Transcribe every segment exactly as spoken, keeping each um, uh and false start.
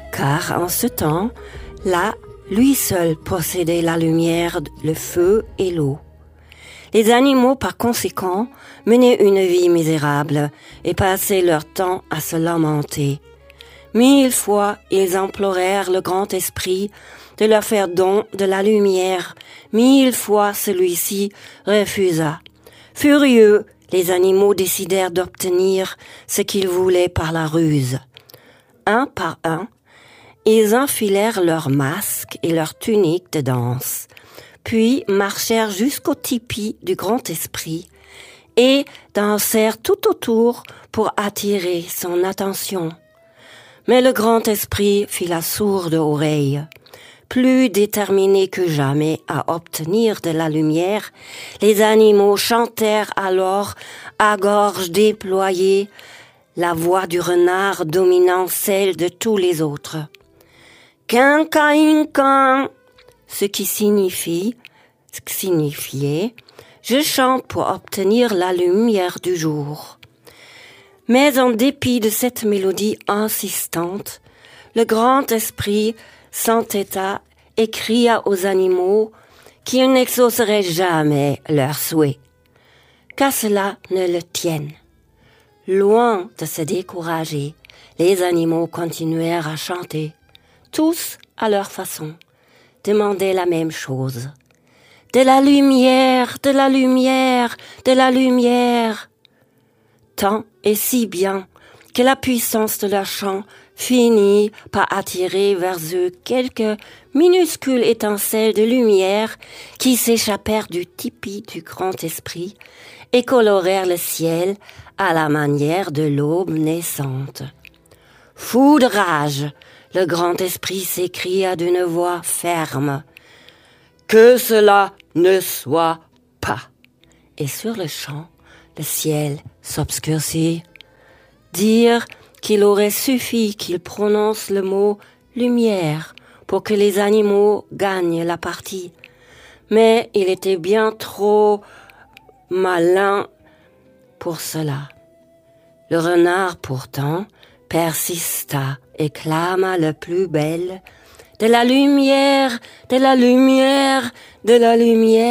car en ce temps, là, lui seul possédait la lumière, le feu et l'eau. Les animaux, par conséquent, menaient une vie misérable et passaient leur temps à se lamenter. Mille fois, ils implorèrent le grand esprit de leur faire don de la lumière. Mille fois, celui-ci refusa. Furieux, les animaux décidèrent d'obtenir ce qu'ils voulaient par la ruse. Un par un, ils enfilèrent leurs masques et leurs tuniques de danse, puis marchèrent jusqu'au tipi du grand esprit et dansèrent tout autour pour attirer son attention. Mais le grand esprit fit la sourde oreille. Plus déterminés que jamais à obtenir de la lumière, les animaux chantèrent alors à gorge déployée, la voix du renard dominant celle de tous les autres. Quin-cain-can, ce qui signifie, ce qui signifiait, je chante pour obtenir la lumière du jour. Mais en dépit de cette mélodie insistante, le grand esprit s'entêta et cria aux animaux qu'ils n'exauceraient jamais leurs souhaits, qu'à cela ne le tienne. Loin de se décourager, les animaux continuèrent à chanter, tous à leur façon, demandaient la même chose. « De la lumière, de la lumière, de la lumière !» Tant et si bien que la puissance de leur chant finit par attirer vers eux quelques minuscules étincelles de lumière qui s'échappèrent du tipi du grand esprit et colorèrent le ciel à la manière de l'aube naissante. Fou de rage, le grand esprit s'écria d'une voix ferme « Que cela ne soit pas !» Et sur le champ, le ciel s'obscurcit. Dire qu'il aurait suffi qu'il prononce le mot « lumière » pour que les animaux gagnent la partie. Mais il était bien trop malin pour cela. Le renard, pourtant, persista et clama le plus belle « De la lumière, de la lumière, de la lumière !»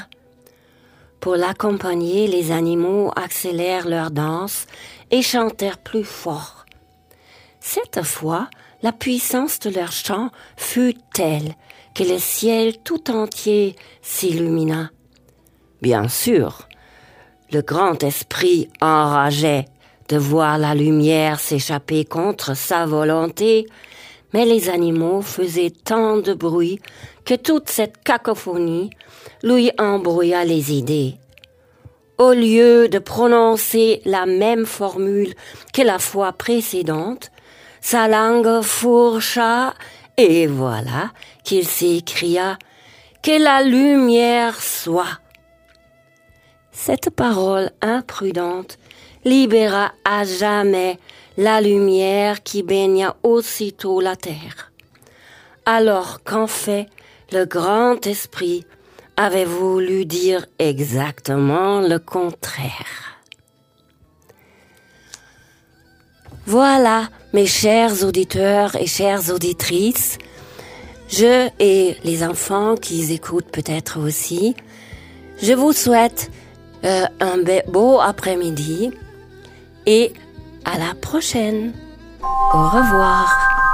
Pour l'accompagner, les animaux accélèrent leur danse et chantèrent plus fort. Cette fois, la puissance de leur chant fut telle que le ciel tout entier s'illumina. Bien sûr, le grand esprit enrageait de voir la lumière s'échapper contre sa volonté, mais les animaux faisaient tant de bruit que toute cette cacophonie lui embrouilla les idées. Au lieu de prononcer la même formule que la fois précédente, sa langue fourcha et voilà qu'il s'écria « Que la lumière soit !» Cette parole imprudente libéra à jamais la lumière qui baigna aussitôt la terre. Alors qu'en fait, le grand esprit avait voulu dire exactement le contraire. Voilà, mes chers auditeurs et chères auditrices, je et les enfants qui écoutent peut-être aussi, je vous souhaite euh, un beau après-midi et à la prochaine. Au revoir.